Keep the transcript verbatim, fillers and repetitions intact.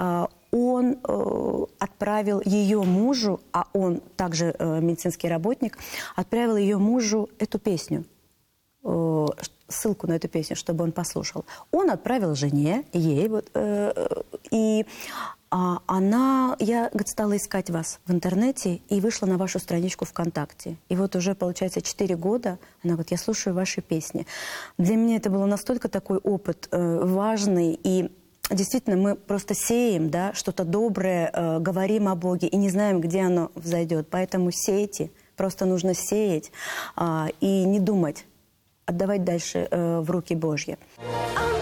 он отправил ее мужу, а он также медицинский работник, отправил ее мужу эту песню, ссылку на эту песню, чтобы он послушал. Он отправил жене, ей, вот, и она, я, говорит, стала искать вас в интернете и вышла на вашу страничку ВКонтакте. И вот уже, получается, четыре года, она говорит, я слушаю ваши песни. Для меня это был настолько такой опыт важный, и действительно, мы просто сеем, да, что-то доброе, э, говорим о Боге и не знаем, где оно взойдет. Поэтому сейте, просто нужно сеять э, и не думать, отдавать дальше э, в руки Божьи.